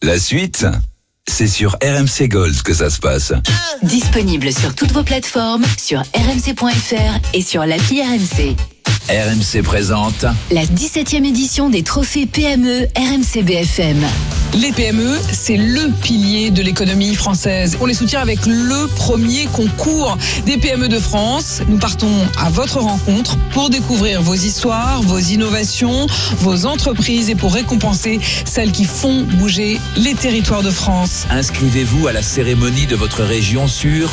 La suite, c'est sur RMC Gold que ça se passe. Disponible sur toutes vos plateformes, sur rmc.fr et sur l'appli RMC. RMC présente la 17e édition des trophées PME RMC BFM. Les PME, c'est le pilier de l'économie française. On les soutient avec le premier concours des PME de France. Nous partons à votre rencontre pour découvrir vos histoires, vos innovations, vos entreprises et pour récompenser celles qui font bouger les territoires de France. Inscrivez-vous à la cérémonie de votre région sur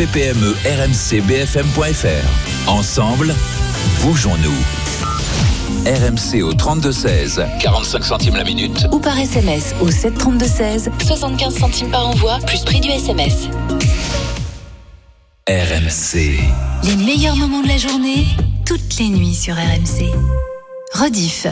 trophée-PME-RMC-BFM.fr. Ensemble, bougeons-nous. RMC au 32-16, 45 centimes la minute. Ou par SMS au 732-16, 75 centimes par envoi, plus prix du SMS. RMC. Les meilleurs moments de la journée, toutes les nuits sur RMC. Rediff.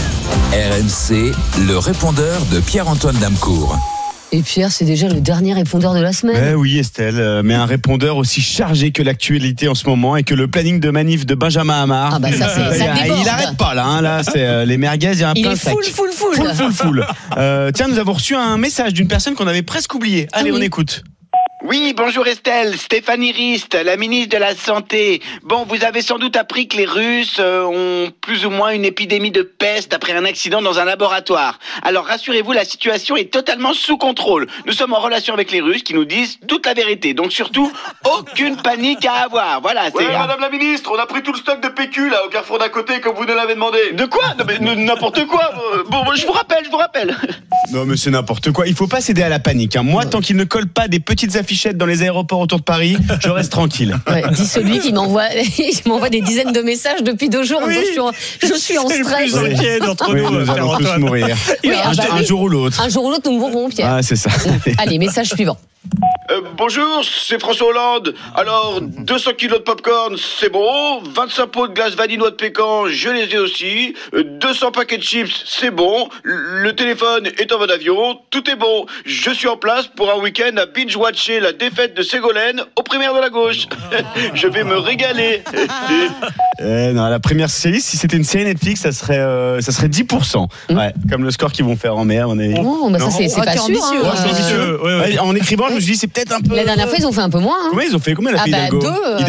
RMC, le répondeur de Pierre-Antoine Damecourt. Et Pierre, c'est déjà le dernier répondeur de la semaine. Oui Estelle, mais un répondeur aussi chargé que l'actualité en ce moment et que le planning de manif de Benjamin Hamar. Ah bah ça déborde. Il arrête pas là, là c'est les merguez, il y a un plein de sacs. Full. Tiens, nous avons reçu un message d'une personne qu'on avait presque oubliée. Allez, on écoute. Oui, bonjour Estelle, Stéphanie Rist, la ministre de la Santé. Bon, vous avez sans doute appris que les Russes ont plus ou moins une épidémie de peste après un accident dans un laboratoire. Alors rassurez-vous, la situation est totalement sous contrôle. Nous sommes en relation avec les Russes qui nous disent toute la vérité. Donc surtout, aucune panique à avoir. Voilà, c'est... Ouais, madame la ministre, on a pris tout le stock de PQ là au carrefour d'à côté comme vous nous l'avez demandé. De quoi ? Non, mais n'importe quoi. Bon, je vous rappelle. Non mais c'est n'importe quoi, il faut pas céder à la panique. Moi, tant qu'il ne colle pas des petites affichettes dans les aéroports autour de Paris, je reste tranquille. Ouais, dit celui qui m'envoie des dizaines de messages depuis 2 jours. Oui. Je suis en stress. Oui, nous allons tous mourir. Oui, un jour ou l'autre. Un jour ou l'autre, nous mourrons, Pierre. Ah, c'est ça. Allez, message suivant. Bonjour, c'est François Hollande. Alors, 200 kilos de popcorn, c'est bon. 25 pots de glace vanille noix de pécan, je les ai aussi. 200 paquets de chips, c'est bon. Le téléphone est en mode avion, tout est bon. Je suis en place pour un week-end à binge-watcher la défaite de Ségolène aux primaires de la gauche. Je vais me régaler. Non, la primaire socialiste, si c'était une série Netflix, ça serait 10%. Ouais, comme le score qu'ils vont faire en mer, on est... Oh, bah ça, c'est pas sûr. Ambitieux. Ouais. En écrivant, je me suis dit, c'est peut-être un peu... La dernière fois, ils ont fait un peu moins. Combien ils ont fait? Combien la fille Hidalgo? 2.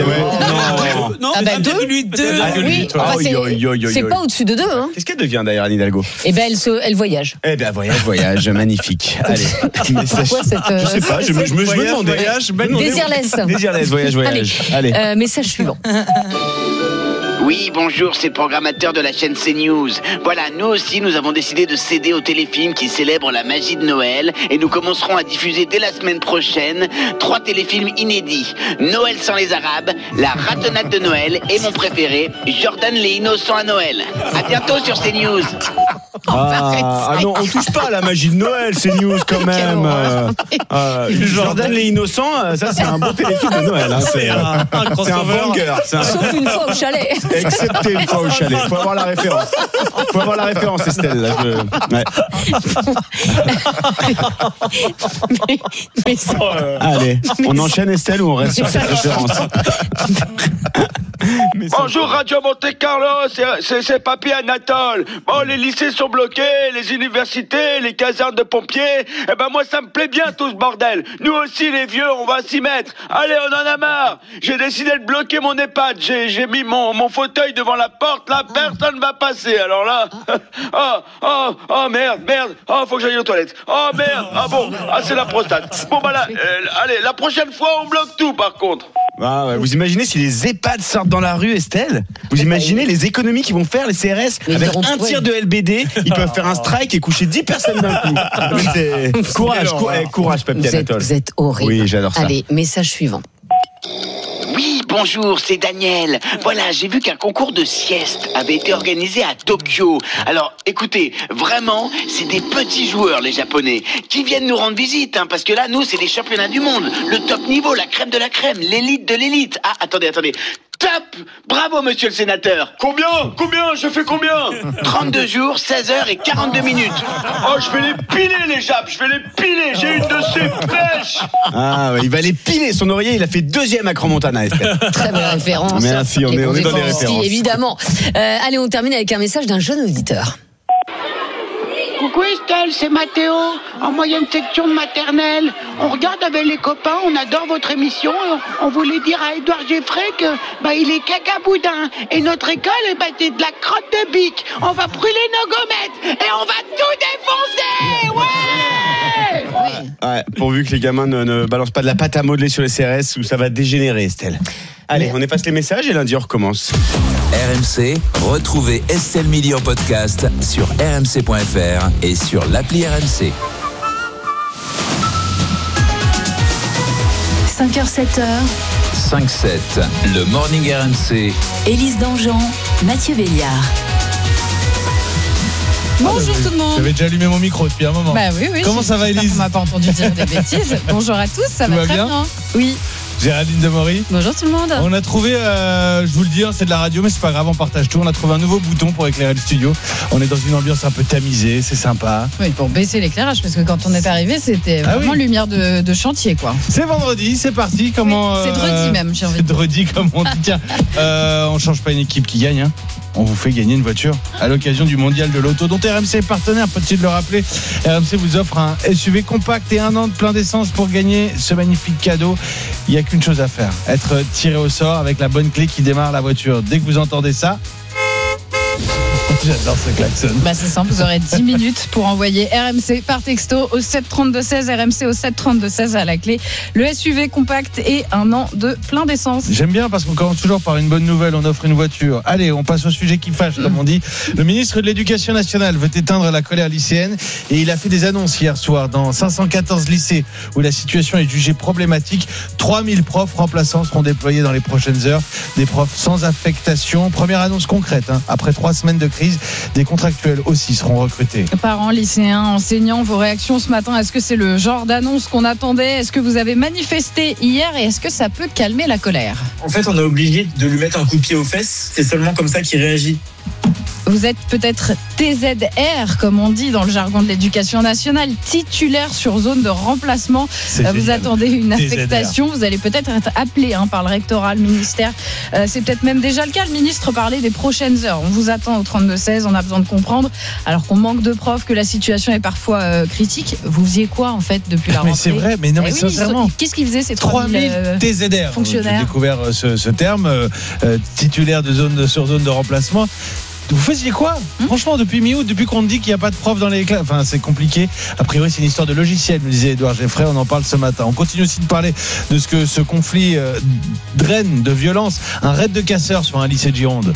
Non. Ah bah 2. Oui, c'est pas au-dessus de 2. Hein. Qu'est-ce qu'elle devient d'ailleurs, Anne Hidalgo? Eh ben, elle voyage. Eh ben, voyage, magnifique. Allez. Pourquoi cette... Je sais pas, je me demandais. Désirless, voyage. Allez. Message suivant. Oui, bonjour, c'est le programmateur de la chaîne CNews. Voilà, nous aussi, nous avons décidé de céder au téléfilm qui célèbre la magie de Noël et nous commencerons à diffuser dès la semaine prochaine 3 téléfilms inédits. Noël sans les Arabes, La ratonnade de Noël et mon préféré, Jordan les innocents à Noël. À bientôt sur CNews. Non, on touche pas à la magie de Noël, c'est news quand même. Jordan les innocents, ça c'est un bon téléfilm de Noël. C'est un banger. Sauf une fois au chalet. Excepté une fois au chalet. Faut avoir la référence, Estelle. Là, Allez, on enchaîne Estelle ou on reste sur cette référence? Bonjour Radio Monte Carlo, c'est Papy Anatole. Bon, les lycées sont bloqués, les universités, les casernes de pompiers. Eh ben moi ça me plaît bien tout ce bordel. Nous aussi les vieux, on va s'y mettre. Allez, on en a marre. J'ai décidé de bloquer mon EHPAD. J'ai mis mon fauteuil devant la porte. Là, personne va passer. Alors là, oh merde. Oh, faut que j'aille aux toilettes. Oh merde. Ah bon, c'est la prostate. Bon bah là, allez, la prochaine fois on bloque tout par contre. Vous imaginez si les EHPAD sortent dans la rue, Estelle? Vous imaginez les économies qu'ils vont faire, les CRS, avec un tiers de LBD? Ils peuvent faire un strike et coucher 10 personnes d'un coup. Courage, Papy Anatole. Vous êtes horrible. Oui, j'adore ça. Allez, message suivant. Oui, bonjour, c'est Daniel. Voilà, j'ai vu qu'un concours de sieste avait été organisé à Tokyo. Alors, écoutez, vraiment, c'est des petits joueurs, les Japonais, qui viennent nous rendre visite, hein, parce que là, nous, c'est les championnats du monde, le top niveau, la crème de la crème, l'élite de l'élite. Ah, attendez. Top! Bravo, monsieur le sénateur! Combien? Je fais combien? 32 jours, 16 heures et 42 minutes. Oh, je vais les piler, les Japs, j'ai une de ces pêches! Il va les piler, son oreiller, il a fait 2e à Crans-Montana, Estelle. Très belle référence. Merci, on est dans les références. Évidemment. Allez, on termine avec un message d'un jeune auditeur. Coucou Estelle, c'est Mathéo, en moyenne section de maternelle. On regarde avec les copains, on adore votre émission. On voulait dire à Édouard Geffray que il est cacaboudin. Et notre école, c'est de la crotte de bique. On va brûler nos gommettes et on va tout défoncer. Ouais. Pourvu que les gamins ne balancent pas de la pâte à modeler sur les CRS ou ça va dégénérer, Estelle. Allez, on efface les messages et lundi on recommence. RMC, retrouvez Estelle Midi en podcast sur rmc.fr et sur l'appli RMC. 5h, 7h. 5-7, le Morning RMC. Élise Dangean, Mathieu Béliard. Bonjour tout le monde. J'avais déjà allumé mon micro depuis un moment. Bah oui. Comment ça va, Élise ? On m'a pas entendu dire des bêtises. Bonjour à tous, ça va très bien. Oui. Géraldine Demory. Bonjour tout le monde. On a trouvé, je vous le dis, c'est de la radio, mais c'est pas grave, on partage tout. On a trouvé un nouveau bouton pour éclairer le studio. On est dans une ambiance un peu tamisée, c'est sympa. Oui, pour baisser l'éclairage, parce que quand on est arrivé, c'était vraiment lumière de chantier, quoi. C'est vendredi, c'est parti. Comment c'est dredi même, j'ai envie de dire. C'est dredi, comme on dit. Tiens, on change pas une équipe qui gagne, hein. On vous fait gagner une voiture à l'occasion du mondial de l'auto dont RMC est partenaire, faut-il le rappeler. RMC vous offre un SUV compact et 1 an de plein d'essence pour gagner ce magnifique cadeau. Il n'y a qu'une chose à faire, être tiré au sort avec la bonne clé qui démarre la voiture. Dès que vous entendez ça, j'adore ce klaxon. C'est simple, vous aurez 10 minutes pour envoyer RMC par texto au 732-16, RMC au 732-16 à la clé. Le SUV compact et 1 an de plein d'essence. J'aime bien parce qu'on commence toujours par une bonne nouvelle, on offre une voiture. Allez, on passe au sujet qui fâche, comme on dit. Le ministre de l'Éducation nationale veut éteindre la colère lycéenne et il a fait des annonces hier soir dans 514 lycées où la situation est jugée problématique. 3000 profs remplaçants seront déployés dans les prochaines heures. Des profs sans affectation. Première annonce concrète, après 3 semaines de crise. Des contractuels aussi seront recrutés. Parents, lycéens, enseignants, vos réactions ce matin, est-ce que c'est le genre d'annonce qu'on attendait ? Est-ce que vous avez manifesté hier et est-ce que ça peut calmer la colère ? En fait, on est obligé de lui mettre un coup de pied aux fesses. C'est seulement comme ça qu'il réagit. Vous êtes peut-être TZR, comme on dit dans le jargon de l'éducation nationale, titulaire sur zone de remplacement. Vous attendez une affectation, vous allez peut-être être appelé par le rectorat, le ministère. C'est peut-être même déjà le cas. Le ministre parlait des prochaines heures. On vous attend au 32-16, on a besoin de comprendre. Alors qu'on manque de profs, que la situation est parfois critique. Vous faisiez quoi en fait depuis la rentrée ? Mais c'est vrai, mais non, mais sincèrement. Qu'est-ce qu'ils faisaient ces 3000 TZR fonctionnaires ? J'ai découvert ce terme, titulaire sur zone de remplacement. Vous faisiez quoi ? Franchement, depuis mi-août, depuis qu'on dit qu'il n'y a pas de profs dans les classes, c'est compliqué. A priori, c'est une histoire de logiciel, me disait Édouard Geffray. On en parle ce matin. On continue aussi de parler de ce que ce conflit draine de violence. Un raid de casseurs sur un lycée de Gironde.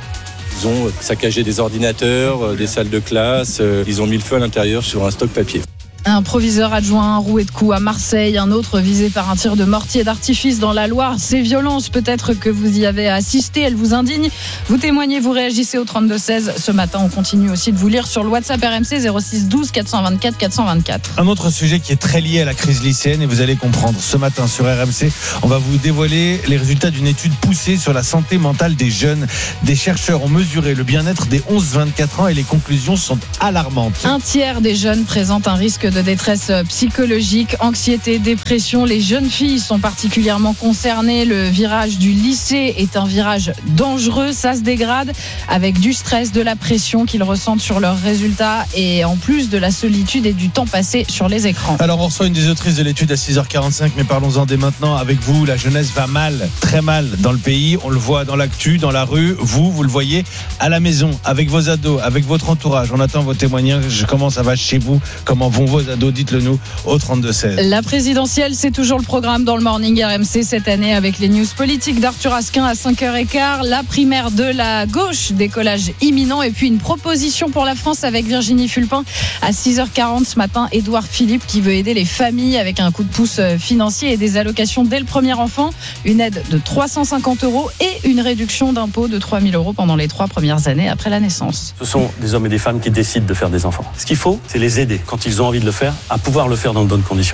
Ils ont saccagé des ordinateurs, des salles de classe. Ils ont mis le feu à l'intérieur sur un stock papier. Un proviseur adjoint roué de coups à Marseille, un autre visé par un tir de mortier d'artifice dans la Loire. Ces violences, peut-être que vous y avez assisté, elles vous indignent. Vous témoignez, vous réagissez au 32-16. Ce matin, on continue aussi de vous lire sur le WhatsApp RMC 06 12 424 424. Un autre sujet qui est très lié à la crise lycéenne et vous allez comprendre. Ce matin sur RMC, on va vous dévoiler les résultats d'une étude poussée sur la santé mentale des jeunes. Des chercheurs ont mesuré le bien-être des 11-24 ans et les conclusions sont alarmantes. 1/3 des jeunes présentent un risque de détresse psychologique, anxiété, dépression. Les jeunes filles sont particulièrement concernées. Le virage du lycée est un virage dangereux. Ça se dégrade avec du stress, de la pression qu'ils ressentent sur leurs résultats et en plus de la solitude et du temps passé sur les écrans. Alors on reçoit une des autrices de l'étude à 6h45, mais parlons-en dès maintenant avec vous. La jeunesse va mal, très mal dans le pays. On le voit dans l'actu, dans la rue. Vous le voyez à la maison, avec vos ados, avec votre entourage. On attend vos témoignages. Comment ça va chez vous ? Comment vont vos ados ? Dites-le nous au 32-16. La présidentielle, c'est toujours le programme dans le Morning RMC cette année avec les news politiques d'Arthur Asquin à 5h15, la primaire de la gauche, décollage imminent et puis une proposition pour la France avec Virginie Fulpin à 6h40 ce matin. Édouard Philippe qui veut aider les familles avec un coup de pouce financier et des allocations dès le premier enfant, une aide de 350 € et une réduction d'impôt de 3 000 € pendant les 3 premières années après la naissance. Ce sont des hommes et des femmes qui décident de faire des enfants. Ce qu'il faut, c'est les aider quand ils ont envie de le faire, à pouvoir le faire dans de bonnes conditions.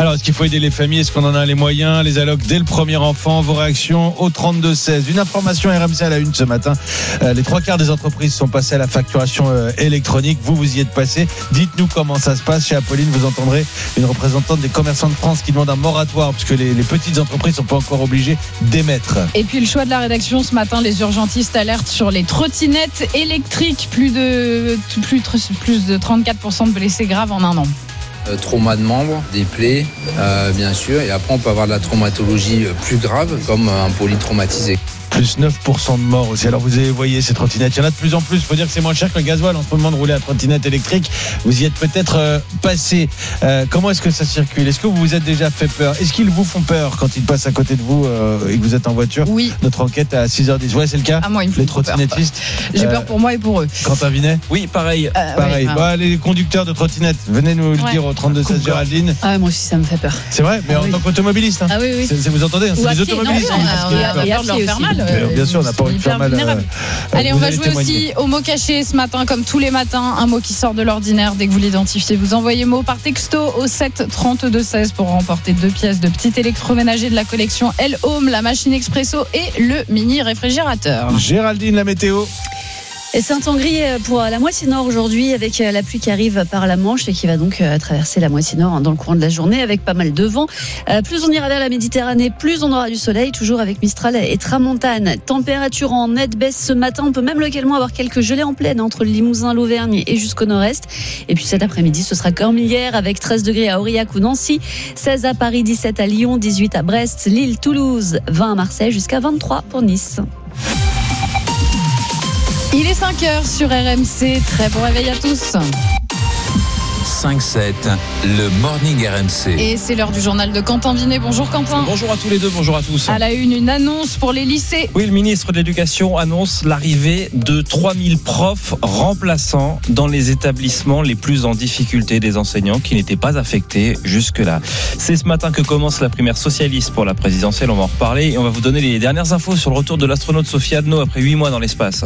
Alors, est-ce qu'il faut aider les familles? Est-ce qu'on en a les moyens? Les allocs dès le premier enfant, vos réactions au 32-16. Une information RMC à la une ce matin. Les 3/4 des entreprises sont passées à la facturation électronique. Vous y êtes passé. Dites-nous comment ça se passe. Chez Apolline, vous entendrez une représentante des commerçants de France qui demande un moratoire puisque les petites entreprises ne sont pas encore obligées d'émettre. Et puis le choix de la rédaction ce matin, les urgentistes alertent sur les trottinettes électriques. Plus de 34% de blessés graves en un an. Trauma de membres, des plaies, bien sûr. Et après, on peut avoir de la traumatologie plus grave, comme un polytraumatisé. Plus 9% de morts aussi. Alors vous voyez ces trottinettes, il y en a de plus en plus. Il faut dire que c'est moins cher que le gasoil en ce moment de rouler à trottinette électrique. Vous y êtes peut-être passé. Comment est-ce que ça circule? Est-ce que vous vous êtes déjà fait peur? Est-ce qu'ils vous font peur quand ils passent à côté de vous et que vous êtes en voiture? Oui. Notre enquête à 6h10. Ouais, c'est le cas. Moi, ils me font les trottinettistes. J'ai peur pour moi et pour eux. Quentin Vinet? Oui, pareil. Pareil. Les conducteurs de trottinettes, venez nous le dire au 32-16 Géraldine. Moi aussi, ça me fait peur. C'est vrai, mais en tant qu'automobiliste. Ah oui. Vous entendez, c'est les automobilistes. On a peur de leur faire mal. Bien sûr, on n'a pas envie de faire mal. Allez, on va jouer aussi au mot caché ce matin, comme tous les matins. Un mot qui sort de l'ordinaire. Dès que vous l'identifiez, vous envoyez mot par texto au 7 32 16 pour remporter 2 pièces de petit électroménager de la collection El Home, la machine expresso et le mini réfrigérateur. Géraldine, la météo. Et c'est un temps gris pour la moitié nord aujourd'hui, avec la pluie qui arrive par la Manche et qui va donc traverser la moitié nord dans le courant de la journée avec pas mal de vent. Plus on ira vers la Méditerranée, plus on aura du soleil, toujours avec Mistral et Tramontane. Température en nette baisse ce matin. On peut même localement avoir quelques gelées en plaine entre le Limousin, l'Auvergne et jusqu'au nord-est. Et puis cet après-midi, ce sera comme hier avec 13 degrés à Aurillac ou Nancy, 16 à Paris, 17 à Lyon, 18 à Brest, Lille, Toulouse, 20 à Marseille, jusqu'à 23 pour Nice. Il est 5h sur RMC. Très bon réveil à tous. 5-7, le Morning RMC. Et c'est l'heure du journal de Quentin Vinet. Bonjour Quentin. Bonjour à tous les deux, bonjour à tous. À la une annonce pour les lycées. Oui, le ministre de l'Éducation annonce l'arrivée de 3000 profs remplaçants dans les établissements les plus en difficulté, des enseignants qui n'étaient pas affectés jusque-là. C'est ce matin que commence la primaire socialiste pour la présidentielle, on va en reparler. Et on va vous donner les dernières infos sur le retour de l'astronaute Sophie Adno après 8 mois dans l'espace.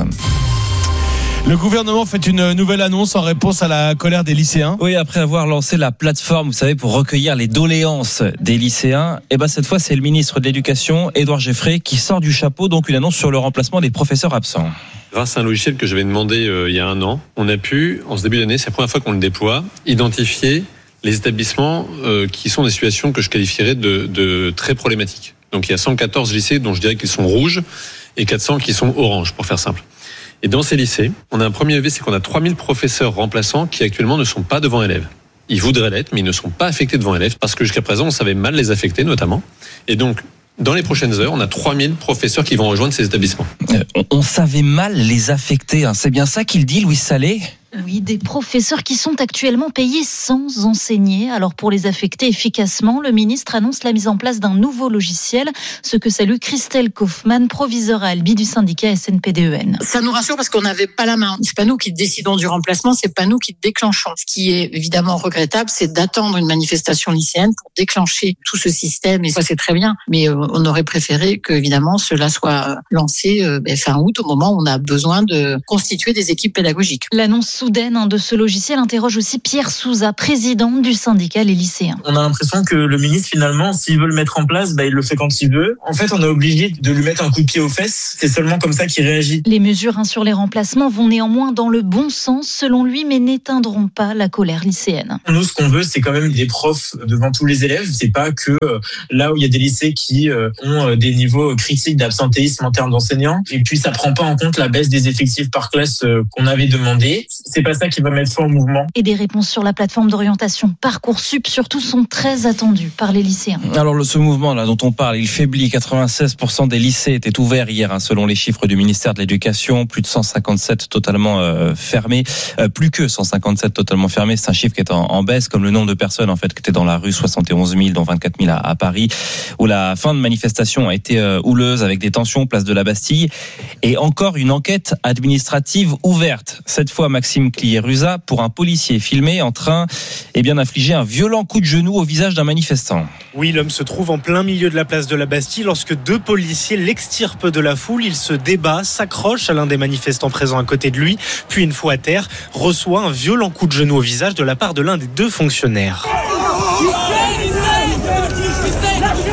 Le gouvernement fait une nouvelle annonce en réponse à la colère des lycéens. Oui, après avoir lancé la plateforme, vous savez, pour recueillir les doléances des lycéens, cette fois, c'est le ministre de l'Éducation, Édouard Geffray, qui sort du chapeau donc une annonce sur le remplacement des professeurs absents. Grâce à un logiciel que j'avais demandé il y a 1 an, on a pu, en ce début d'année, c'est la première fois qu'on le déploie, identifier les établissements qui sont des situations que je qualifierais de très problématiques. Donc il y a 114 lycées dont je dirais qu'ils sont rouges et 400 qui sont oranges, pour faire simple. Et dans ces lycées, on a un premier levier, c'est qu'on a 3000 professeurs remplaçants qui actuellement ne sont pas devant élèves. Ils voudraient l'être, mais ils ne sont pas affectés devant élèves parce que jusqu'à présent, on savait mal les affecter notamment. Et donc, dans les prochaines heures, on a 3000 professeurs qui vont rejoindre ces établissements. On savait mal les affecter, c'est bien ça qu'il dit, Louis Salé ? Oui, des professeurs qui sont actuellement payés sans enseigner. Alors pour les affecter efficacement, le ministre annonce la mise en place d'un nouveau logiciel, ce que salue Christelle Kaufmann, proviseure à Albi du syndicat SNPDEN. Ça nous rassure parce qu'on n'avait pas la main. C'est pas nous qui décidons du remplacement, c'est pas nous qui déclenchons. Ce qui est évidemment regrettable, c'est d'attendre une manifestation lycéenne pour déclencher tout ce système. Et ça, c'est très bien. Mais on aurait préféré que, évidemment, cela soit lancé fin août, au moment où on a besoin de constituer des équipes pédagogiques. L'annonce soudaine de ce logiciel interroge aussi Pierre Souza, président du syndicat Les Lycéens. On a l'impression que le ministre, finalement, s'il veut le mettre en place, il le fait quand il veut. En fait, on est obligé de lui mettre un coup de pied aux fesses. C'est seulement comme ça qu'il réagit. Les mesures sur les remplacements vont néanmoins dans le bon sens, selon lui, mais n'éteindront pas la colère lycéenne. Nous, ce qu'on veut, c'est quand même des profs devant tous les élèves. C'est pas que là où il y a des lycées qui ont des niveaux critiques d'absentéisme en termes d'enseignants. Et puis, ça prend pas en compte la baisse des effectifs par classe qu'on avait demandé. C'est pas ça qui va mettre fin au mouvement. Et des réponses sur la plateforme d'orientation Parcoursup surtout sont très attendues par les lycéens. Alors ce mouvement là dont on parle, il faiblit. 96% des lycées étaient ouverts hier, selon les chiffres du ministère de l'Éducation. Plus de 157 totalement fermés. Plus que 157 totalement fermés. C'est un chiffre qui est en baisse, comme le nombre de personnes en fait qui étaient dans la rue, 71 000, dont 24 000 à Paris, où la fin de manifestation a été houleuse avec des tensions place de la Bastille. Et encore une enquête administrative ouverte. Cette fois, Maxime Clier-Ruza, pour un policier filmé en train d'infliger un violent coup de genou au visage d'un manifestant. Oui, l'homme se trouve en plein milieu de la place de la Bastille lorsque 2 policiers l'extirpent de la foule. Il se débat, s'accroche à l'un des manifestants présents à côté de lui, puis une fois à terre, reçoit un violent coup de genou au visage de la part de l'un des 2 fonctionnaires.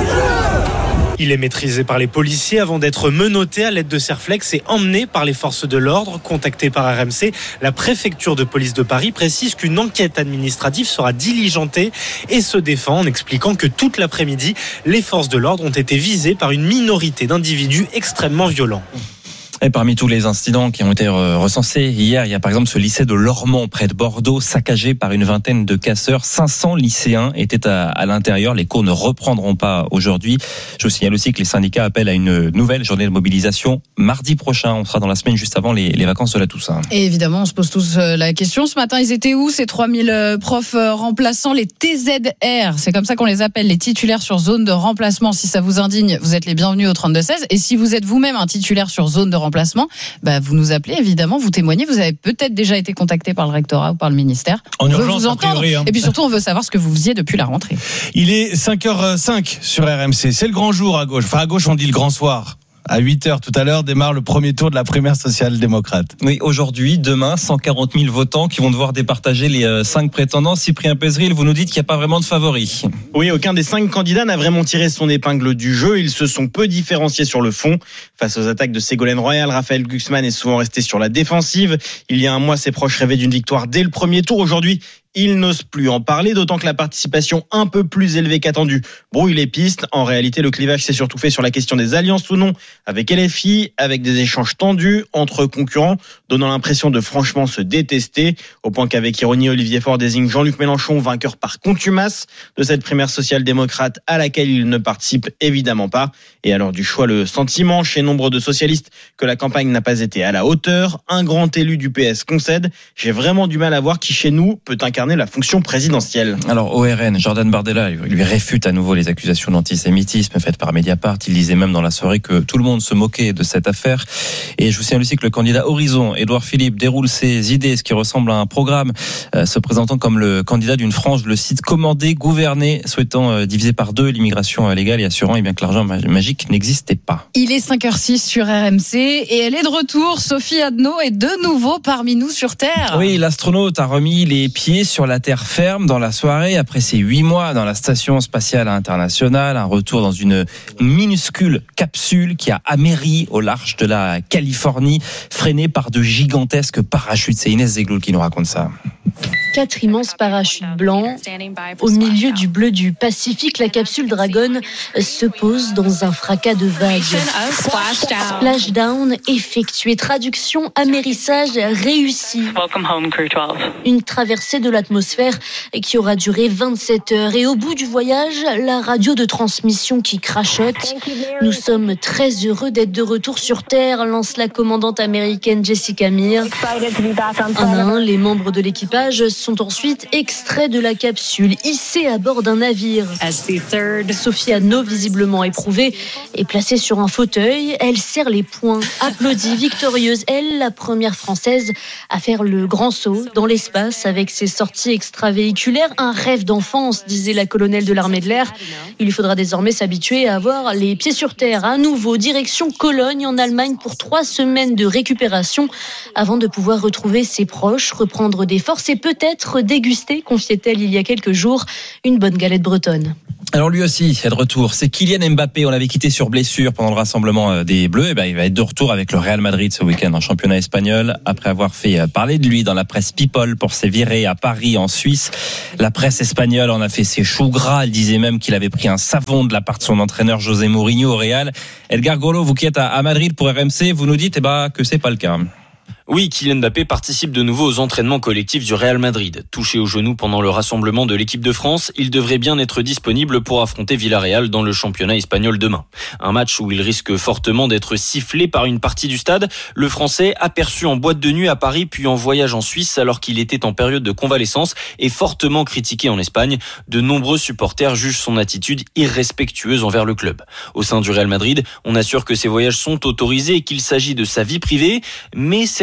Il est maîtrisé par les policiers avant d'être menotté à l'aide de Serflex et emmené par les forces de l'ordre. Contacté par RMC, la préfecture de police de Paris précise qu'une enquête administrative sera diligentée et se défend en expliquant que toute l'après-midi, les forces de l'ordre ont été visées par une minorité d'individus extrêmement violents. Et parmi tous les incidents qui ont été recensés hier, il y a par exemple ce lycée de Lormont près de Bordeaux, saccagé par une vingtaine de casseurs. 500 lycéens étaient à l'intérieur. Les cours ne reprendront pas aujourd'hui. Je vous signale aussi que les syndicats appellent à une nouvelle journée de mobilisation mardi prochain. On sera dans la semaine juste avant les vacances de la Toussaint. Et évidemment, on se pose tous la question. Ce matin, ils étaient où ces 3000 profs remplaçants, les TZR? C'est comme ça qu'on les appelle, les titulaires sur zone de remplacement. Si ça vous indigne, vous êtes les bienvenus au 32-16. Et si vous êtes vous-même un titulaire sur zone de remplacement, vous nous appelez évidemment, vous témoignez. Vous avez peut-être déjà été contacté par le rectorat ou par le ministère. En on urgence, veut vous entendre. a priori, hein. Et puis surtout, on veut savoir ce que vous faisiez depuis la rentrée. Il est 5h05 sur RMC. C'est le grand jour à gauche. Enfin, à gauche, on dit le grand soir. À 8h tout à l'heure démarre le premier tour de la primaire social-démocrate. Oui, aujourd'hui, demain, 140 000 votants qui vont devoir départager les 5 prétendants. Cyprien Pézeril, vous nous dites qu'il n'y a pas vraiment de favoris. Oui, aucun des 5 candidats n'a vraiment tiré son épingle du jeu. Ils se sont peu différenciés sur le fond. Face aux attaques de Ségolène Royal, Raphaël Glucksmann est souvent resté sur la défensive. Il y a un mois, ses proches rêvaient d'une victoire dès le premier tour. Aujourd'hui, il n'ose plus en parler, d'autant que la participation un peu plus élevée qu'attendue brouille les pistes. En réalité, le clivage s'est surtout fait sur la question des alliances ou non avec LFI, avec des échanges tendus entre concurrents, donnant l'impression de franchement se détester, au point qu'avec ironie, Olivier Faure désigne Jean-Luc Mélenchon vainqueur par contumace de cette primaire social-démocrate à laquelle il ne participe évidemment pas. Et alors du choix, le sentiment chez nombre de socialistes que la campagne n'a pas été à la hauteur. Un grand élu du PS concède: j'ai vraiment du mal à voir qui chez nous peut incarner la fonction présidentielle. Alors au RN, Jordan Bardella lui réfute à nouveau les accusations d'antisémitisme faites par Mediapart. Il disait même dans la soirée que tout le monde se moquait de cette affaire. Et je vous signale aussi que le candidat Horizon, Édouard Philippe, déroule ses idées, ce qui ressemble à un programme, se présentant comme le candidat d'une frange, le site Commander, Gouverner, souhaitant diviser par 2 l'immigration légale et assurant que l'argent magique n'existait pas. Il est 5h06 sur RMC et elle est de retour. Sophie Adno est de nouveau parmi nous sur Terre. Oui, l'astronaute a remis les pieds sur la terre ferme dans la soirée après ses 8 mois dans la station spatiale internationale. Un retour dans une minuscule capsule qui a améri au large de la Californie, freinée par de gigantesques parachutes. C'est Inès Zegloul qui nous raconte ça. 4 immenses parachutes blancs. Au milieu du bleu du Pacifique, la capsule Dragon se pose dans un fracas de vagues. Splashdown effectué. Traduction, amérissage réussi. Une traversée de l'atmosphère qui aura duré 27 heures. Et au bout du voyage, la radio de transmission qui crachote. Nous sommes très heureux d'être de retour sur Terre, lance la commandante américaine Jessica Meir. Un à un, les membres de l'équipage sont ensuite extraits de la capsule, hissés à bord d'un navire. Sophie Adno, visiblement éprouvée, est placée sur un fauteuil. Elle serre les poings, applaudit, victorieuse. Elle, la première française à faire le grand saut dans l'espace avec ses sorties extravéhiculaires. Un rêve d'enfance, disait la colonelle de l'armée de l'air. Il lui faudra désormais s'habituer à avoir les pieds sur terre. À nouveau, direction Cologne en Allemagne pour 3 semaines de récupération avant de pouvoir retrouver ses proches, reprendre des forces et peut-être déguster, confiait-elle il y a quelques jours, une bonne galette bretonne. Alors lui aussi est de retour, c'est Kylian Mbappé. On l'avait quitté sur blessure pendant le rassemblement des Bleus. Et il va être de retour avec le Real Madrid ce week-end en championnat espagnol. Après avoir fait parler de lui dans la presse People pour ses virées à Paris, en Suisse, la presse espagnole en a fait ses choux gras. Elle disait même qu'il avait pris un savon de la part de son entraîneur José Mourinho au Real. Edgar Golo, vous qui êtes à Madrid pour RMC, vous nous dites que c'est pas le cas. Oui, Kylian Mbappé participe de nouveau aux entraînements collectifs du Real Madrid. Touché au genou pendant le rassemblement de l'équipe de France, il devrait bien être disponible pour affronter Villarreal dans le championnat espagnol demain. Un match où il risque fortement d'être sifflé par une partie du stade. Le Français, aperçu en boîte de nuit à Paris puis en voyage en Suisse alors qu'il était en période de convalescence, est fortement critiqué en Espagne. De nombreux supporters jugent son attitude irrespectueuse envers le club. Au sein du Real Madrid, on assure que ces voyages sont autorisés et qu'il s'agit de sa vie privée, mais certains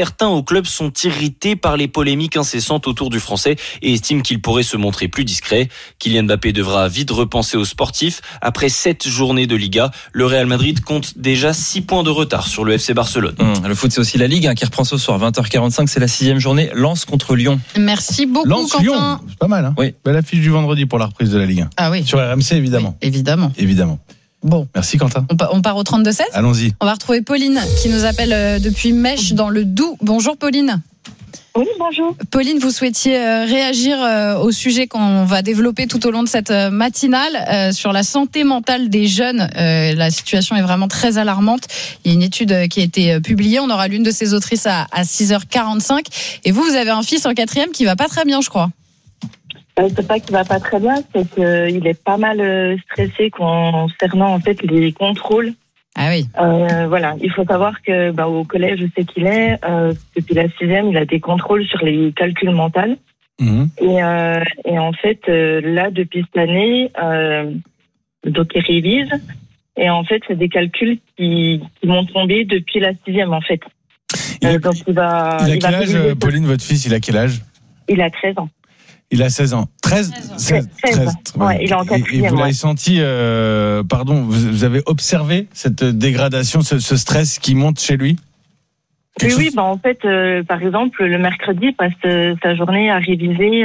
certains au club sont irrités par les polémiques incessantes autour du Français et estiment qu'il pourrait se montrer plus discret. Kylian Mbappé devra vite repenser aux sportifs. Après 7 journées de Liga, le Real Madrid compte déjà 6 points de retard sur le FC Barcelone. Le foot, c'est aussi la Ligue qui reprend ce soir, 20h45, c'est la 6e journée. Lens contre Lyon. Merci beaucoup, Quentin. Lyon, c'est pas mal. Hein. Oui. Belle affiche du vendredi pour la reprise de la Ligue 1. Ah oui. Sur RMC, évidemment. Oui, évidemment. Bon. Merci, Quentin. On part au 32-16 ? Allons-y. On va retrouver Pauline qui nous appelle depuis Mèche dans le Doubs. Bonjour, Pauline. Oui, bonjour. Pauline, vous souhaitiez réagir au sujet qu'on va développer tout au long de cette matinale sur la santé mentale des jeunes. La situation est vraiment très alarmante. Il y a une étude qui a été publiée. On aura l'une de ses autrices à 6h45. Et vous avez un fils en 4e qui va pas très bien, je crois. C'est pas qu'il va pas très bien, c'est qu'il est pas mal stressé concernant en fait les contrôles. Ah oui. Voilà, il faut savoir que au collège, je sais qu'il est depuis la 6e, il a des contrôles sur les calculs mentaux. Et en fait, là depuis cette année, donc il révise. Et en fait, c'est des calculs qui m'ont tombé depuis la 6e en fait. Donc il a quel âge, Pauline, votre fils? Il a quel âge? Il a 13 ans. Il a 16 ans. 13 ouais, il est en 4e. Et vous l'avez senti, vous avez observé cette dégradation, ce stress qui monte chez lui? Oui, en fait, par exemple, le mercredi, il passe sa journée à réviser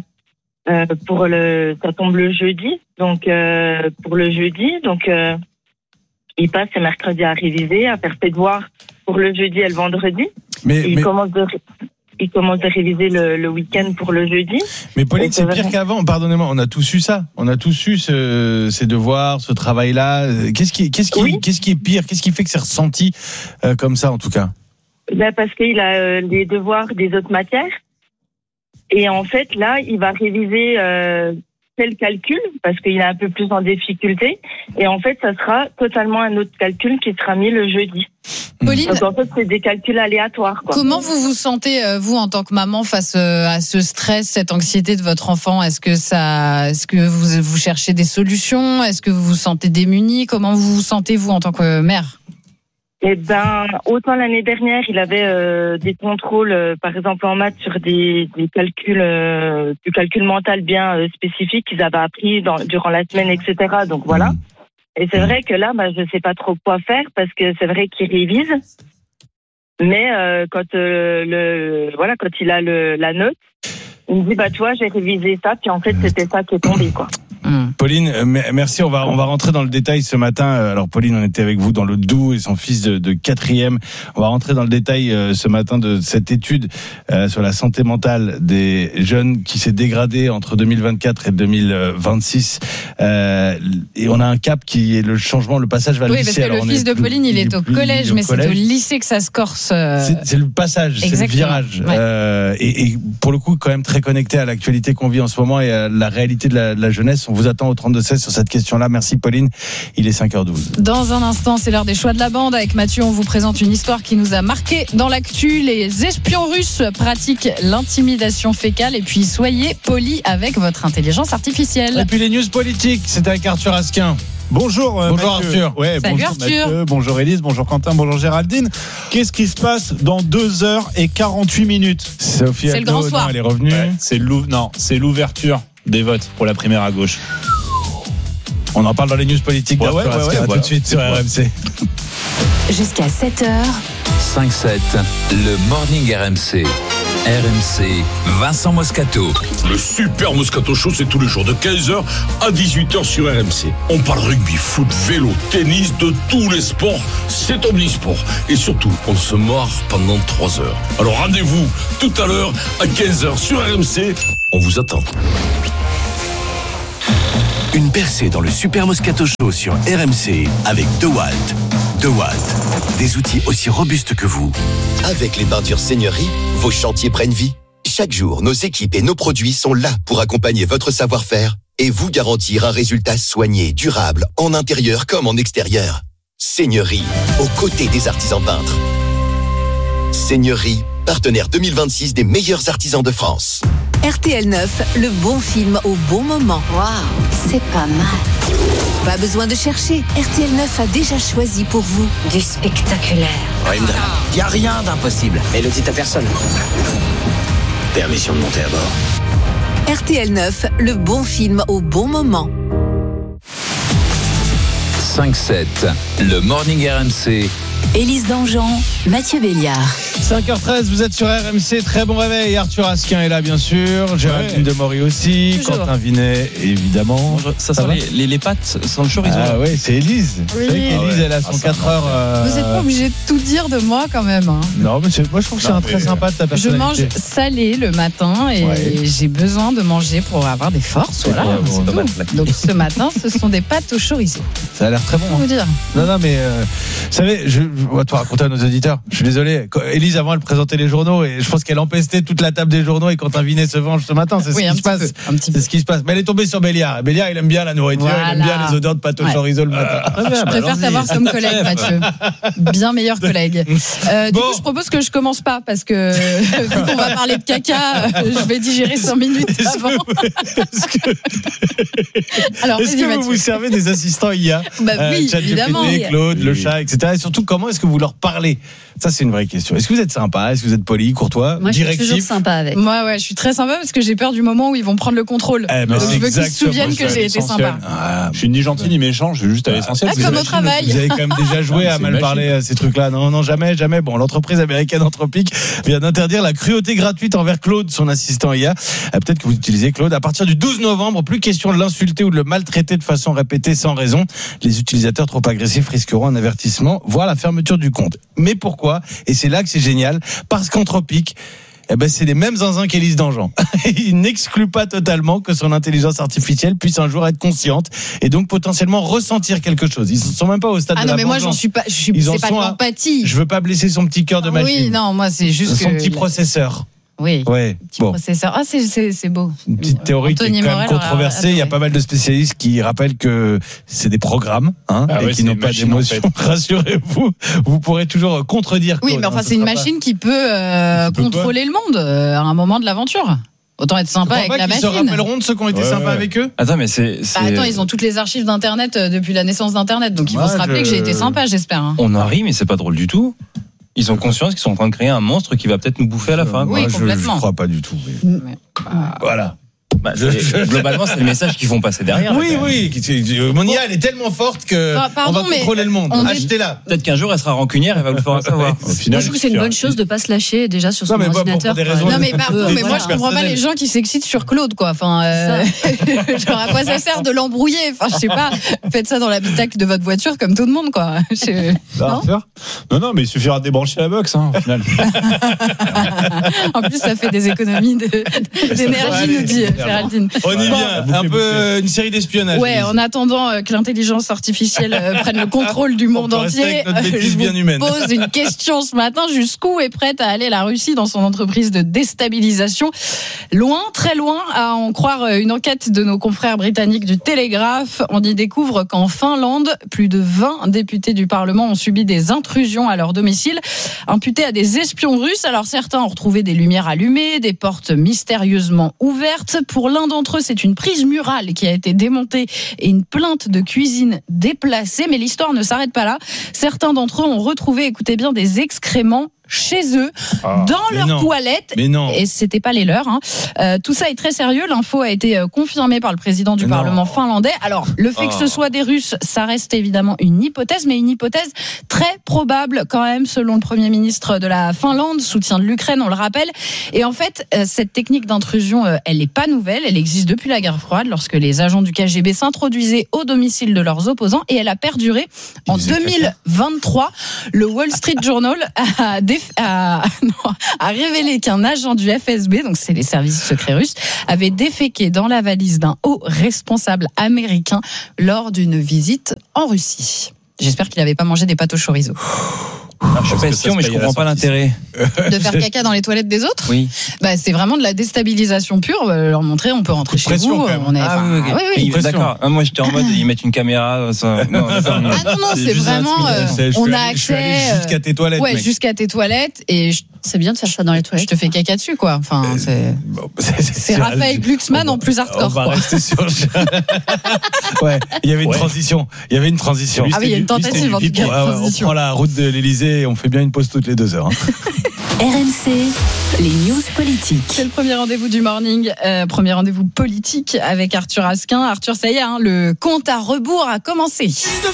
ça tombe le jeudi. Donc, pour le jeudi, il passe ses mercredis à réviser, à faire ses devoirs pour le jeudi et le vendredi. Il commence à réviser le week-end pour le jeudi. Mais Pauline, c'est pire qu'avant. Pardonnez-moi, on a tous eu ça. On a tous eu ces devoirs, ce travail-là. Qu'est-ce qui est pire? Qu'est-ce qui fait que c'est ressenti comme ça, en tout cas? Parce qu'il a les devoirs des autres matières. Et en fait, là, il va réviser tel calcul parce qu'il est un peu plus en difficulté. Et en fait, ça sera totalement un autre calcul qui sera mis le jeudi. Pauline, donc en fait, c'est des calculs aléatoires. Comment vous vous sentez, vous, en tant que maman, face à ce stress, cette anxiété de votre enfant? Est-ce que vous cherchez des solutions? Est-ce que vous vous sentez démunie? Comment vous vous sentez, vous, en tant que mère? Autant l'année dernière, il avait des contrôles, par exemple en maths, sur des calculs, du calcul mental bien spécifique qu'ils avaient appris durant la semaine, etc. Donc voilà. Et c'est vrai que là, je sais pas trop quoi faire parce que c'est vrai qu'il révise, mais quand il a la note, il me dit tu vois, j'ai révisé ça, puis en fait c'était ça qui est tombé quoi. Pauline, merci. On va rentrer dans le détail ce matin. Alors Pauline, on était avec vous dans le Doubs et son fils de 4e. On va rentrer dans le détail ce matin de cette étude sur la santé mentale des jeunes qui s'est dégradée entre 2024 et 2026. Et on a un cap qui est le changement, le passage vers le lycée. Oui, parce que le fils de Pauline, il est au collège, mais c'est au lycée que ça se corse. C'est le passage, exactement. C'est le virage. Ouais. Et pour le coup, quand même très connecté à l'actualité qu'on vit en ce moment et à la réalité de la jeunesse. On vous attend au 32-16 sur cette question-là. Merci Pauline. Il est 5h12. Dans un instant, c'est l'heure des choix de la bande. Avec Mathieu, on vous présente une histoire qui nous a marqué dans l'actu. Les espions russes pratiquent l'intimidation fécale. Et puis, soyez polis avec votre intelligence artificielle. Et puis les news politiques, c'est avec Arthur Asquin. Bonjour Arthur. Ouais, salut bonjour Arthur. Mathieu, bonjour Élise, bonjour Quentin, bonjour Géraldine. Qu'est-ce qui se passe dans 2h48? Sophie c'est le grand soir. Elle est revenue. Ouais, c'est l'ouverture des votes pour la primaire à gauche. On en parle dans les news politiques d'Arthur Asquin. Tout de suite sur RMC. Jusqu'à 7h. 5-7, le Morning RMC. RMC, Vincent Moscato. Le super Moscato Show, c'est tous les jours de 15h à 18h sur RMC. On parle rugby, foot, vélo, tennis, de tous les sports. C'est omnisport. Et surtout, on se marre pendant 3 heures. Alors rendez-vous tout à l'heure à 15h sur RMC. On vous attend. Une percée dans le Super Moscato Show sur RMC avec DeWalt. DeWalt, des outils aussi robustes que vous. Avec les peintures Seigneurie, vos chantiers prennent vie. Chaque jour, nos équipes et nos produits sont là pour accompagner votre savoir-faire et vous garantir un résultat soigné, durable, en intérieur comme en extérieur. Seigneurie, aux côtés des artisans peintres. Seigneurie, partenaire 2026 des meilleurs artisans de France. RTL 9, le bon film au bon moment. Waouh, c'est pas mal. Pas besoin de chercher, RTL 9 a déjà choisi pour vous du spectaculaire. Il n'y a rien d'impossible. Mais le dites à personne. Permission de monter à bord. RTL 9, le bon film au bon moment. 5-7, le Morning RMC. Élise Dangean, Mathieu Béliard. 5h13, vous êtes sur RMC, très bon réveil. Arthur Asquin est là, bien sûr. Géraldine Demory aussi. Toujours. Quentin Vinet, évidemment. Ça sent les pâtes sans le chorizo. Ah oui, c'est Élise. Oui. Vous savez qu'Élise, elle a son 4 heures. Vous n'êtes pas obligé de tout dire de moi quand même. Hein. Non, mais moi je trouve que c'est très sympa de ta Je personnalité. mange salé le matin et j'ai besoin de manger pour avoir des forces. Voilà, c'est tout. Donc ce matin, ce sont des pâtes au chorizo. Ça a l'air très bon. Vous dire. Non, mais vous savez, on va te raconter à nos auditeurs. Je suis désolé. Élise, avant, elle présentait les journaux et je pense qu'elle empestait toute la table des journaux et Quentin Vinet se venge ce matin. C'est ce qui se passe. C'est ce qui se passe. Mais elle est tombée sur Béliard. Béliard, il aime bien la nourriture, il aime bien les odeurs de pâte au chorizo le matin. Je préfère t'avoir comme collègue, Mathieu. Bien meilleur collègue. Du coup, je propose que je commence pas parce que vu qu'on va parler de caca, je vais digérer 5 minutes avant. Alors, est-ce que vous vous servez des assistants IA? Oui, évidemment. Claude, le chat, etc. Et surtout, comment est-ce que vous leur parlez? Ça, c'est une vraie question. Est-ce que vous êtes sympa? Est-ce que vous êtes poli, courtois, moi, directif? Je suis toujours sympa avec. Moi, je suis très sympa parce que j'ai peur du moment où ils vont prendre le contrôle. Donc, je veux qu'ils se souviennent que j'ai été sympa. Je suis ni gentil ni méchant, je vais juste à l'essentiel. Comme au travail. Vous avez quand même déjà joué à mal parler à ces trucs-là. Non, jamais. Bon, l'entreprise américaine Anthropic vient d'interdire la cruauté gratuite envers Claude, son assistant IA. Peut-être que vous utilisez Claude. À partir du 12 novembre, plus question de l'insulter ou de le maltraiter de façon répétée sans raison. Les utilisateurs trop agressifs risqueront un avertissement, voire la fermeture du compte. Mais pourquoi? Et c'est là que c'est génial, parce qu'Anthropic, c'est les mêmes zinzins qu'Élise Dangean. Il n'exclut pas totalement que son intelligence artificielle puisse un jour être consciente et donc potentiellement ressentir quelque chose. Ils ne sont même pas au stade de la vengeance. Ah non, mais moi j'en suis pas. C'est pas de l'empathie. Je veux pas blesser son petit cœur de machine. Oui, non, moi c'est juste son petit processeur. Oui. Ouais. Processeur. Ah, c'est beau. Une petite théorie qui est quand même controversée. Il y a pas mal de spécialistes qui rappellent que c'est des programmes, et qui n'ont pas d'émotion. En fait. Rassurez-vous, vous pourrez toujours contredire. Oui, mais enfin, c'est une machine qui peut contrôler le monde à un moment de l'aventure. Autant être sympa avec la machine. Ils se rappelleront de ceux qui ont été sympas avec eux. Attends, mais attends, ils ont toutes les archives d'Internet depuis la naissance d'Internet, donc ils vont se rappeler que j'ai été sympa, j'espère. On en rit, mais c'est pas drôle du tout. Ils ont conscience qu'ils sont en train de créer un monstre qui va peut-être nous bouffer à la fin. Oui, complètement. Je crois pas du tout. Voilà. Globalement, c'est le message qu'ils font passer derrière. Oui. Mon IA, elle est tellement forte que on va contrôler le monde. Achetez-la. Peut-être qu'un jour, elle sera rancunière et va vous le faire savoir. Moi, je trouve que c'est une bonne chose de pas se lâcher déjà sur son ordinateur. Non, mais moi, je comprends pas les gens qui s'excitent sur Claude, quoi. Enfin, genre, à quoi ça sert de l'embrouiller? Enfin, je sais pas. Faites ça dans l'habitacle de votre voiture comme tout le monde, quoi. Non, mais il suffira de débrancher la box, au final. En plus, ça fait des économies d'énergie, nous dit Géraldine. On y vient. Un peu une série d'espionnage. Ouais, en attendant que l'intelligence artificielle prenne le contrôle du monde entier, je vous pose une question ce matin. Jusqu'où est prête à aller la Russie dans son entreprise de déstabilisation? Loin, très loin, à en croire une enquête de nos confrères britanniques du Télégraphe. On y découvre qu'en Finlande, plus de 20 députés du Parlement ont subi des intrusions à leur domicile, imputées à des espions russes. Alors certains ont retrouvé des lumières allumées, des portes mystérieusement ouvertes. Pour l'un d'entre eux, c'est une prise murale qui a été démontée et une plainte de cuisine déplacée. Mais l'histoire ne s'arrête pas là. Certains d'entre eux ont retrouvé, écoutez bien, des excréments chez eux, dans leur toilette. Et c'était pas les leurs. Tout ça est très sérieux. L'info a été confirmée par le président du Parlement finlandais. Alors, le fait que ce soit des Russes, ça reste évidemment une hypothèse, mais une hypothèse très probable quand même, selon le Premier ministre de la Finlande, soutien de l'Ukraine, on le rappelle. Et en fait, cette technique d'intrusion, elle n'est pas nouvelle. Elle existe depuis la guerre froide, lorsque les agents du KGB s'introduisaient au domicile de leurs opposants, et elle a perduré en 2023. Le Wall Street Journal a révélé qu'un agent du FSB, donc c'est les services secrets russes, avait déféqué dans la valise d'un haut responsable américain lors d'une visite en Russie. J'espère qu'il n'avait pas mangé des pâtes au chorizo. Je suis pas sûr, mais je comprends pas l'intérêt. De faire caca dans les toilettes des autres? Oui. C'est vraiment de la déstabilisation pure. Leur montrer, on peut rentrer chez vous. On est. Oui. D'accord. Moi, j'étais en mode, ils mettent une caméra. Non, c'est vraiment. On a accès. Jusqu'à tes toilettes. Ouais, jusqu'à tes toilettes. Et c'est bien de faire ça dans les toilettes. Je te fais caca dessus, quoi. Enfin, c'est Raphaël Glucksmann en plus hardcore. On va rester sur. Ouais, il y avait une transition. Ah oui, il y a une tentative en tout cas. On prend la route de l'Elysée et on fait bien une pause toutes les 2 heures. RMC, les news politiques. C'est le premier rendez-vous du morning, premier rendez-vous politique avec Arthur Asquin. Arthur, ça y est, le compte à rebours a commencé.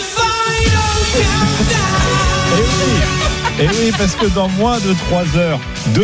Et oui, parce que dans moins de 3 heures,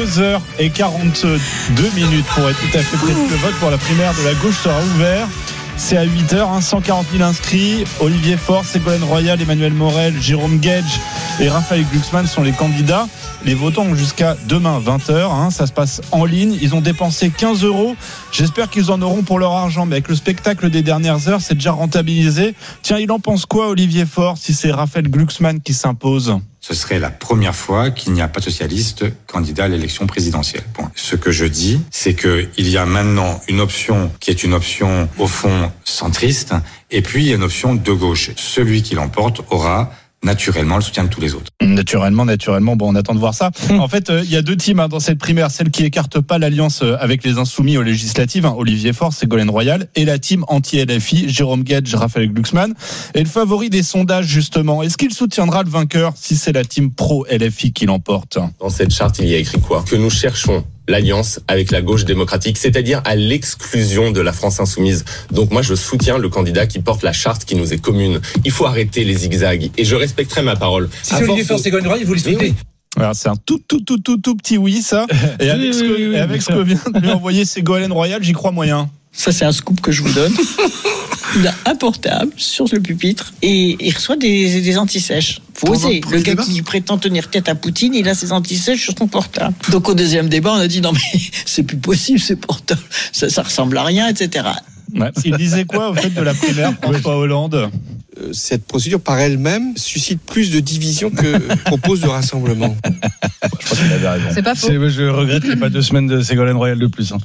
2h42 pour être tout à fait précis, le vote pour la primaire de la gauche sera ouvert. C'est à 8h, 140 000 inscrits. Olivier Faure, Ségolène Royal, Emmanuel Morel, Jérôme Guedj et Raphaël Glucksmann sont les candidats. Les votants ont jusqu'à demain 20h. Ça se passe en ligne. Ils ont dépensé 15 €. J'espère qu'ils en auront pour leur argent. Mais avec le spectacle des dernières heures, c'est déjà rentabilisé. Tiens, il en pense quoi, Olivier Faure, si c'est Raphaël Glucksmann qui s'impose ? Ce serait la première fois qu'il n'y a pas de socialiste candidat à l'élection présidentielle. Bon. Ce que je dis, c'est qu'il y a maintenant une option qui est une option, au fond, centriste, et puis il y a une option de gauche. Celui qui l'emporte aura naturellement le soutien de tous les autres. Naturellement. Bon, on attend de voir ça. En fait, il y a 2 teams dans cette primaire. Celle qui écarte pas l'alliance avec les Insoumis aux législatives, Olivier Faure, Ségolène Royal, et la team anti-LFI, Jérôme Guedj, Raphaël Glucksmann. Et le favori des sondages, justement, est-ce qu'il soutiendra le vainqueur si c'est la team pro-LFI qui l'emporte ? Dans cette charte, il y a écrit quoi ? Que nous cherchons l'alliance avec la gauche démocratique, c'est-à-dire à l'exclusion de la France insoumise. Donc moi, je soutiens le candidat qui porte la charte qui nous est commune. Il faut arrêter les zigzags et je respecterai ma parole. Si c'est Olivier Faure, Ségolène Royal, vous les soutenez ? Alors, c'est un tout petit oui, ça. Et avec ce que vient de lui envoyer Ségolène Royal, j'y crois moyen. Ça, c'est un scoop que je vous donne. Il a un portable sur le pupitre et il reçoit des antisèches. Faut oser. Le gars qui prétend tenir tête à Poutine, il a ses antisèches sur son portable. Donc au deuxième débat, on a dit non mais c'est plus possible, ces portables. Ça ressemble à rien, etc. Ouais. Il disait quoi au fait de la primaire, François Hollande ? Cette procédure par elle-même suscite plus de division que propose de rassemblement. Je crois qu'il avait raison. C'est pas faux. Je regrette qu'il n'y ait pas 2 semaines de Ségolène Royal de plus.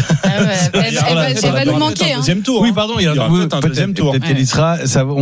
Elle va nous manquer. Deuxième tour. Oui, pardon, il y aura peut-être un deuxième tour. Peut-être qu'elle y sera.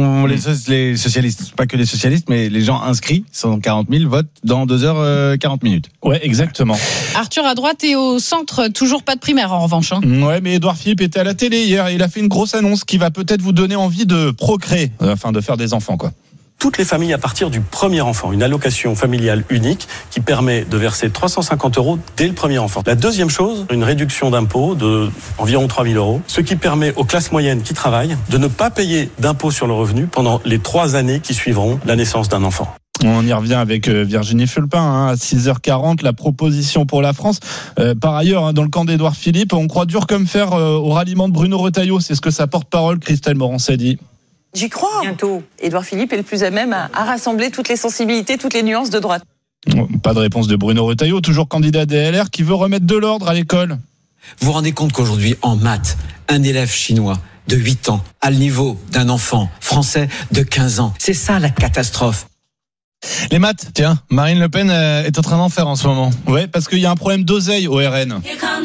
Les socialistes, pas que les socialistes, mais les gens inscrits, 140 000 votent dans 2h40. Ouais, exactement. Arthur à droite et au centre, toujours pas de primaire en revanche. Ouais, mais Édouard Philippe était à la télé hier et il a fait une grosse annonce qui va peut-être vous donner envie de procréer, enfin de faire des enfants, quoi. Toutes les familles à partir du premier enfant, une allocation familiale unique qui permet de verser 350 € dès le premier enfant. La deuxième chose, une réduction d'impôt de environ 3 000 €, ce qui permet aux classes moyennes qui travaillent de ne pas payer d'impôt sur le revenu pendant les 3 années qui suivront la naissance d'un enfant. On y revient avec Virginie Fulpin à 6h40, la proposition pour la France. Par ailleurs, dans le camp d'Édouard Philippe, on croit dur comme fer au ralliement de Bruno Retailleau. C'est ce que sa porte-parole, Christelle Morançais, dit. J'y crois. Bientôt, Édouard Philippe est le plus à même à rassembler toutes les sensibilités, toutes les nuances de droite. Pas de réponse de Bruno Retailleau, toujours candidat des LR, qui veut remettre de l'ordre à l'école. Vous vous rendez compte qu'aujourd'hui, en maths, un élève chinois de 8 ans a le niveau d'un enfant français de 15 ans. C'est ça la catastrophe. Les maths, tiens, Marine Le Pen est en train d'en faire en ce moment. Ouais, parce qu'il y a un problème d'oseille au RN.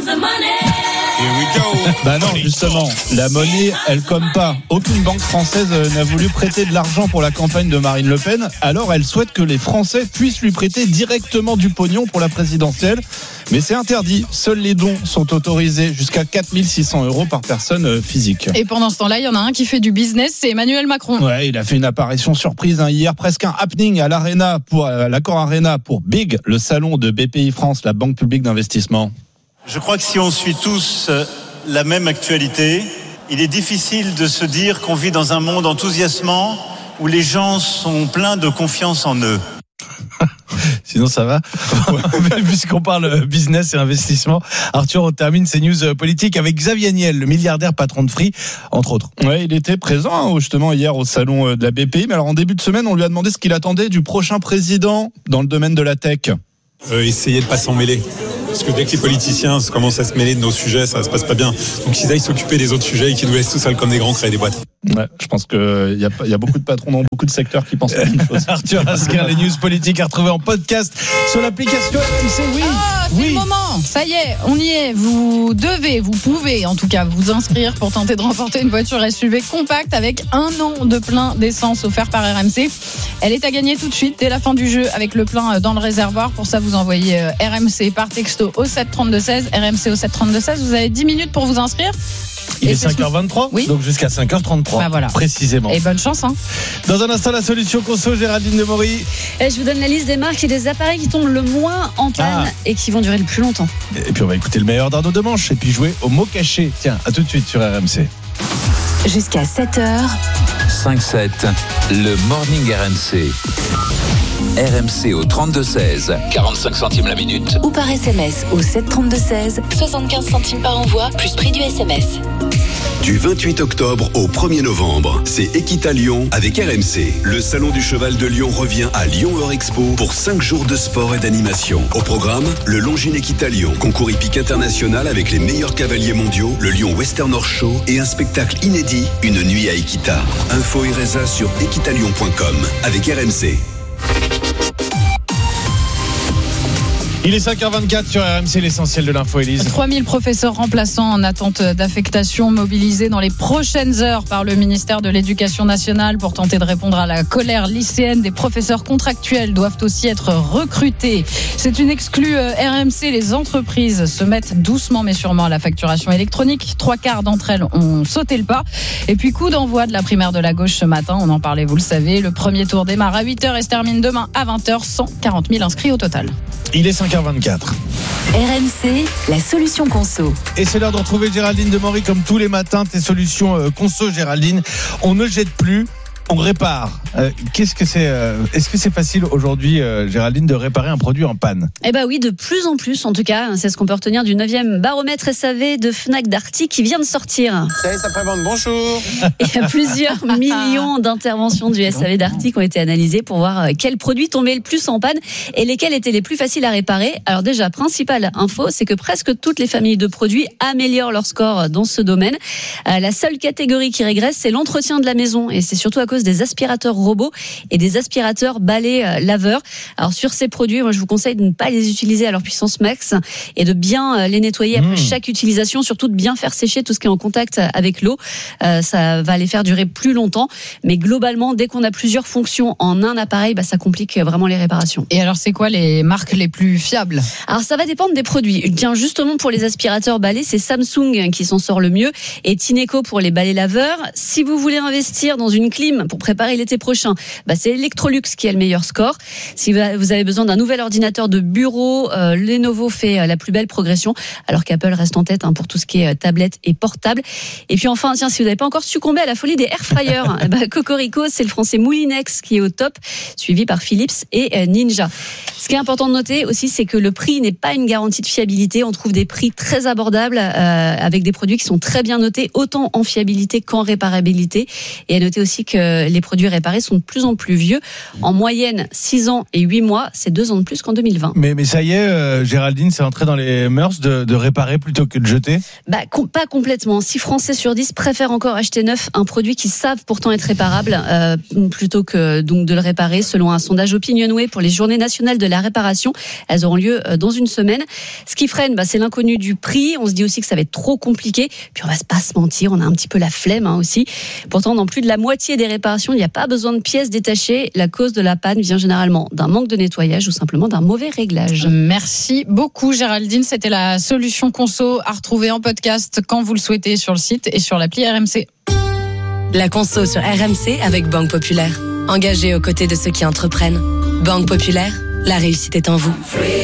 Bah non, justement, la monnaie, elle comme pas. Aucune banque française n'a voulu prêter de l'argent pour la campagne de Marine Le Pen. Alors elle souhaite que les Français puissent lui prêter directement du pognon pour la présidentielle. Mais c'est interdit. Seuls les dons sont autorisés jusqu'à 4 600 € par personne physique. Et pendant ce temps-là, il y en a un qui fait du business, c'est Emmanuel Macron. Ouais, il a fait une apparition surprise hier, presque un happening à l'Arena pour l'Accor Arena pour Big, le salon de BPI France, la banque publique d'investissement. Je crois que si on suit tous la même actualité, il est difficile de se dire qu'on vit dans un monde enthousiasmant où les gens sont pleins de confiance en eux. Sinon ça va. Puisqu'on parle business et investissement, Arthur, on termine ces news politiques avec Xavier Niel, le milliardaire patron de Free, entre autres. Ouais, il était présent justement hier au salon de la BPI. Mais alors en début de semaine, on lui a demandé ce qu'il attendait du prochain président dans le domaine de la tech. Essayer de pas s'en mêler. Parce que dès que les politiciens commencent à se mêler de nos sujets, ça se passe pas bien. Donc qu'ils aillent s'occuper des autres sujets et qu'ils nous laissent tout seuls comme des grands créer des boîtes. Ouais, je pense qu'il y a beaucoup de patrons dans beaucoup de secteurs qui pensent la même chose. Arthur Asquin, les news politiques à retrouver en podcast sur l'application RMC. Oui, c'est le moment. Ça y est, on y est. Vous pouvez en tout cas vous inscrire pour tenter de remporter une voiture SUV compacte avec 1 an de plein d'essence offert par RMC. Elle est à gagner tout de suite dès la fin du jeu avec le plein dans le réservoir. Pour ça, vous envoyez RMC par texto au 732-16. RMC au 732-16. Vous avez 10 minutes pour vous inscrire. Il est 5h23, oui. Donc jusqu'à 5h33, bah voilà. Précisément. Et bonne chance. Dans un instant, la solution conso, Géraldine Demory. Et je vous donne la liste des marques et des appareils qui tombent le moins en panne et qui vont durer le plus longtemps. Et puis on va écouter le meilleur d'Arnaud Demanche et puis jouer au mot caché. Tiens, à tout de suite sur RMC. Jusqu'à 7h. 5-7, le Morning RMC. RMC au 32-16, 45 centimes la minute. Ou par SMS au 732-16, 75 centimes par envoi, plus prix du SMS. Du 28 octobre au 1er novembre, c'est Equita Lyon avec RMC. Le salon du cheval de Lyon revient à Lyon Eurexpo pour 5 jours de sport et d'animation. Au programme, le Longines Equita Lyon, concours hippique international avec les meilleurs cavaliers mondiaux, le Lyon Western Horse Show et un spectacle inédit, une nuit à Equita. Info et résa sur equitalion.com avec RMC. Il est 5h24 sur RMC, l'essentiel de l'info, Élise. 3000 professeurs remplaçants en attente d'affectation mobilisés dans les prochaines heures par le ministère de l'Éducation nationale pour tenter de répondre à la colère lycéenne. Des professeurs contractuels doivent aussi être recrutés. C'est une exclue RMC. Les entreprises se mettent doucement mais sûrement à la facturation électronique. 3/4 d'entre elles ont sauté le pas. Et puis coup d'envoi de la primaire de la gauche ce matin. On en parlait, vous le savez. Le premier tour démarre à 8h et se termine demain à 20h. 140 000 inscrits au total. Il est 5h24. RMC, la solution conso. Et c'est l'heure de retrouver Géraldine Demory comme tous les matins. Tes solutions conso, Géraldine. On ne jette plus, on répare. Qu'est-ce que c'est Est-ce que c'est facile aujourd'hui, Géraldine, de réparer un produit en panne ? Eh ben oui, de plus en plus, en tout cas. C'est ce qu'on peut retenir du 9e baromètre SAV de Fnac Darty qui vient de sortir. Service après-vente, bonjour. Il y a plusieurs millions d'interventions du SAV Darty qui ont été analysées pour voir quels produits tombaient le plus en panne et lesquels étaient les plus faciles à réparer. Alors déjà, principale info, c'est que presque toutes les familles de produits améliorent leur score dans ce domaine. La seule catégorie qui régresse, c'est l'entretien de la maison et c'est surtout à cause des aspirateurs robots et des aspirateurs balais laveurs. Alors sur ces produits, moi je vous conseille de ne pas les utiliser à leur puissance max et de bien les nettoyer après chaque utilisation, surtout de bien faire sécher tout ce qui est en contact avec l'eau. Ça va les faire durer plus longtemps, mais globalement, dès qu'on a plusieurs fonctions en un appareil, ça complique vraiment les réparations. Et alors c'est quoi les marques les plus fiables ? Alors ça va dépendre des produits. Bien justement pour les aspirateurs balais, c'est Samsung qui s'en sort le mieux et Tineco pour les balais laveurs. Si vous voulez investir dans une clim pour préparer l'été prochain, c'est Electrolux qui a le meilleur score. Si vous avez besoin d'un nouvel ordinateur de bureau, Lenovo fait la plus belle progression, alors qu'Apple reste en tête pour tout ce qui est tablette et portable. Et puis enfin, tiens, si vous n'avez pas encore succombé à la folie des air fryers, Cocorico, c'est le français Moulinex qui est au top, suivi par Philips et Ninja. Ce qui est important de noter aussi, c'est que le prix n'est pas une garantie de fiabilité. On trouve des prix très abordables avec des produits qui sont très bien notés, autant en fiabilité qu'en réparabilité. Et à noter aussi que les produits réparés sont de plus en plus vieux. En moyenne, 6 ans et 8 mois, c'est 2 ans de plus qu'en 2020. Mais ça y est, Géraldine, c'est entré dans les mœurs de réparer plutôt que de jeter ? Pas complètement. 6 Français sur 10 préfèrent encore acheter neuf un produit qu'ils savent pourtant être réparable plutôt que donc de le réparer, selon un sondage Opinionway pour les Journées nationales de la réparation. Elles auront lieu dans une semaine. Ce qui freine, c'est l'inconnu du prix. On se dit aussi que ça va être trop compliqué. Puis on va pas se mentir, on a un petit peu la flemme aussi. Pourtant, dans plus de la moitié des réparations, il n'y a pas besoin de pièces détachées. La cause de la panne vient généralement d'un manque de nettoyage ou simplement d'un mauvais réglage. Merci beaucoup Géraldine, c'était la solution conso à retrouver en podcast quand vous le souhaitez sur le site et sur l'appli RMC. La conso sur RMC avec Banque Populaire. Engagée aux côtés de ceux qui entreprennent. Banque Populaire, la réussite est en vous.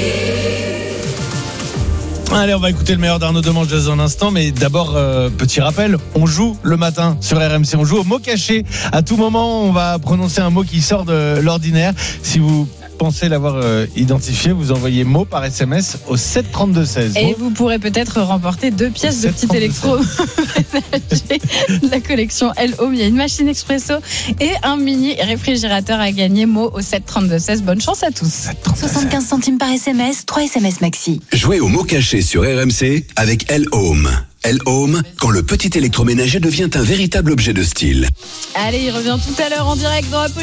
Allez, on va écouter le meilleur d'Arnaud Demanche dans un instant, mais d'abord, petit rappel, on joue le matin sur RMC, on joue au mot caché. À tout moment, on va prononcer un mot qui sort de l'ordinaire. Si vous pensez l'avoir identifié, vous envoyez mot par SMS au 732-16. Et vous pourrez peut-être remporter 2 pièces de petit électro de la collection L-Home. Il y a une machine expresso et un mini réfrigérateur à gagner. Mot au 732-16. Bonne chance à tous. 75 centimes par SMS, 3 SMS maxi. Jouez au mot caché sur RMC avec L-Home. L-Home, quand le petit électroménager devient un véritable objet de style. Allez, il revient tout à l'heure en direct dans la